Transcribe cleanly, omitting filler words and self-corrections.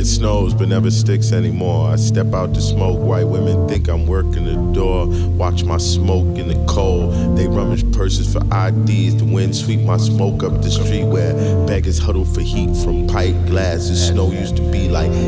It snows but never sticks anymore. I step out to smoke, white women think I'm working the door. Watch my smoke in the cold. They rummage purses for IDs. The wind sweep my smoke up the street where beggars huddle for heat from pipe glasses. Snow used to be like